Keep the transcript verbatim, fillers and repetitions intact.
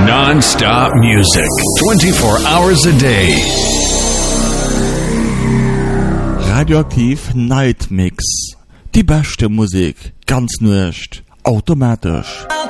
Non-stop music, twenty-four hours a day. Radioaktiv Night Mix. Die beste Musik, ganz nicht automatisch.